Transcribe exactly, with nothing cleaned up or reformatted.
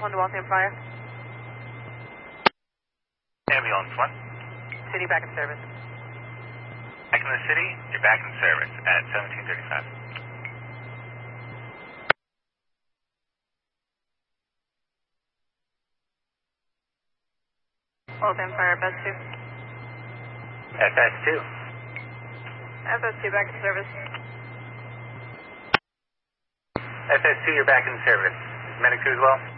one to Waltham Fire. Ambulance one. City back in service. Back in the city, you're back in service at seventeen thirty-five. Waltham Fire, F S two. F S two. F S two back in service. F S two, you're back in service. Is Medic two as well?